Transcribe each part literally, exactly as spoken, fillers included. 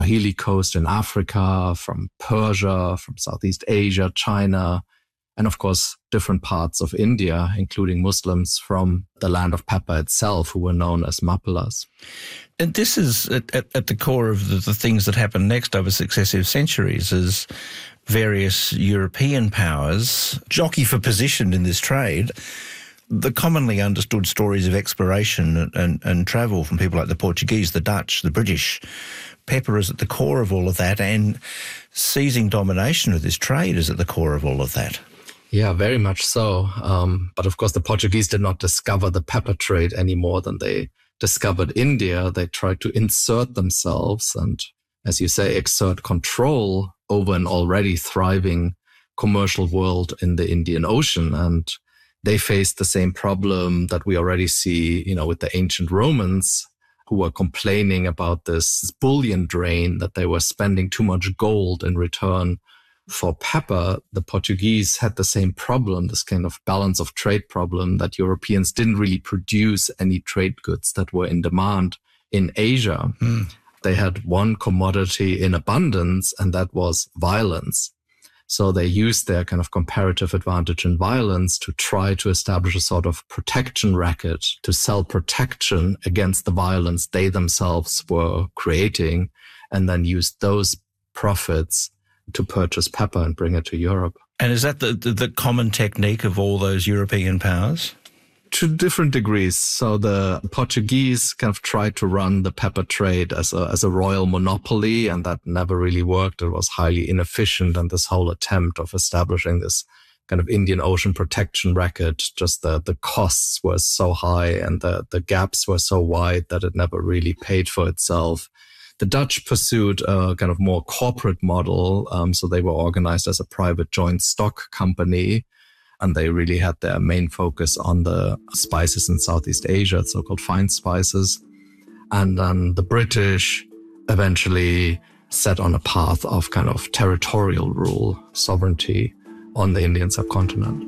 Hilly Coast in Africa, from Persia, from Southeast Asia, China, and of course, different parts of India, including Muslims from the land of pepper itself, who were known as Mappilas. And this is at, at, at the core of the, the things that happened next over successive centuries, as various European powers jockey for position in this trade. The commonly understood stories of exploration and, and, and travel from people like the Portuguese, the Dutch, the British. Pepper is at the core of all of that, and seizing domination of this trade is at the core of all of that. Yeah, very much so. Um, but of course, the Portuguese did not discover the pepper trade any more than they discovered India. They tried to insert themselves and, as you say, exert control over an already thriving commercial world in the Indian Ocean. And they faced the same problem that we already see, you know, with the ancient Romans, who were complaining about this bullion drain, that they were spending too much gold in return for pepper. The Portuguese had the same problem, this kind of balance of trade problem, that Europeans didn't really produce any trade goods that were in demand in Asia. Mm. They had one commodity in abundance, and that was violence. So they used their kind of comparative advantage in violence to try to establish a sort of protection racket, to sell protection against the violence they themselves were creating, and then use those profits to purchase pepper and bring it to Europe. And is that the, the, the common technique of all those European powers? To different degrees. So the Portuguese kind of tried to run the pepper trade as a, as a royal monopoly, and that never really worked. It was highly inefficient, and this whole attempt of establishing this kind of Indian Ocean protection racket, just the, the costs were so high and the, the gaps were so wide that it never really paid for itself. The Dutch pursued a kind of more corporate model, um, so they were organized as a private joint stock company, and they really had their main focus on the spices in Southeast Asia, so-called fine spices. And then the British eventually set on a path of kind of territorial rule, sovereignty on the Indian subcontinent.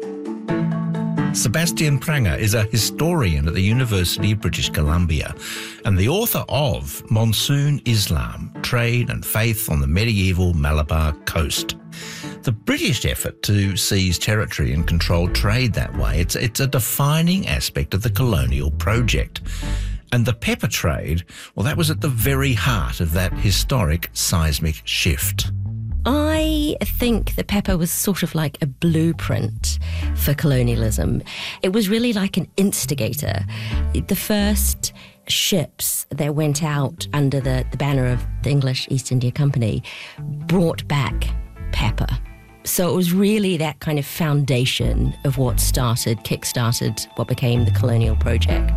Sebastian Pranger is a historian at the University of British Columbia and the author of Monsoon Islam, Trade and Faith on the Medieval Malabar Coast. The British effort to seize territory and control trade that way, it's, it's a defining aspect of the colonial project. And the pepper trade, well, that was at the very heart of that historic seismic shift. I think that pepper was sort of like a blueprint for colonialism. It was really like an instigator. The first ships that went out under the, the banner of the English East India Company brought back pepper. So it was really that kind of foundation of what started, kick-started what became the colonial project.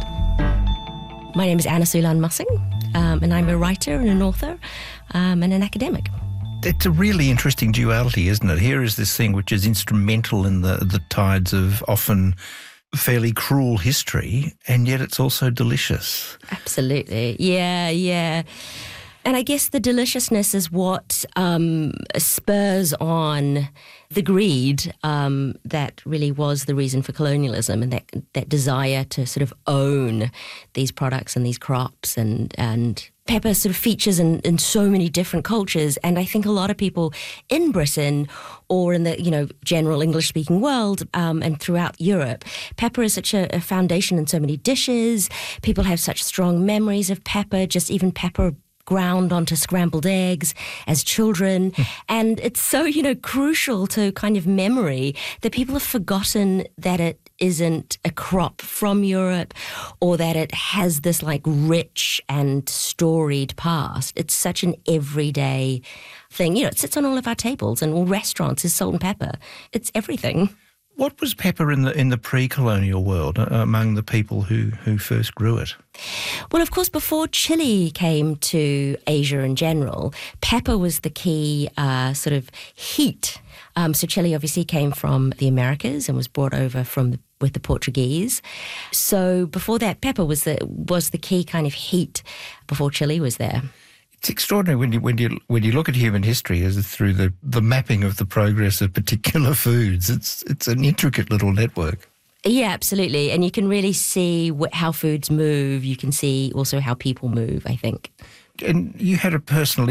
My name is Anna Sulan Mussing, um, and I'm a writer and an author um, and an academic. It's a really interesting duality, isn't it? Here is this thing which is instrumental in the, the tides of often fairly cruel history, and yet it's also delicious. Absolutely. Yeah, yeah. And I guess the deliciousness is what um, spurs on the greed um, that really was the reason for colonialism, and that that desire to sort of own these products and these crops. And, and pepper sort of features in, in so many different cultures. And I think a lot of people in Britain or in the, you know, general English-speaking world um, and throughout Europe, pepper is such a, a foundation in so many dishes. People have such strong memories of pepper, just even pepper ground onto scrambled eggs as children. Mm. And it's so, you know, crucial to kind of memory that people have forgotten that it isn't a crop from Europe or that it has this like rich and storied past. It's such an everyday thing. You know, it sits on all of our tables and all restaurants is salt and pepper. It's everything. What was pepper in the in the pre-colonial world uh, among the people who, who first grew it? Well, of course, before chili came to Asia in general, pepper was the key uh, sort of heat. Um, so chili obviously came from the Americas and was brought over from the, with the Portuguese. So before that, pepper was the was the key kind of heat before chili was there. It's extraordinary when you when you when you look at human history as through the, the mapping of the progress of particular foods. It's it's an intricate little network. Yeah, absolutely, and you can really see wh- how foods move. You can see also how people move, I think. And you had a personal